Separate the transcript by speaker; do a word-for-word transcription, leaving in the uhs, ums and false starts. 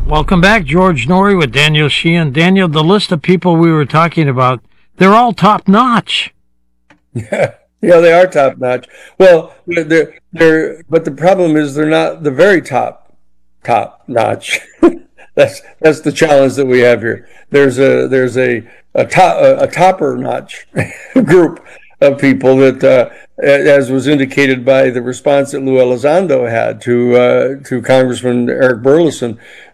Speaker 1: Welcome back, George Noory with Daniel Sheehan. Daniel, the list of people we were talking about, they're all top notch.
Speaker 2: Yeah, yeah, they are top notch. Well, they're they're, but the problem is they're not the very top top notch. that's that's the challenge that we have here. There's a there's a a top a, a topper notch group of people that, uh, as was indicated by the response that Lou Elizondo had to uh, to Congressman Eric Burleson,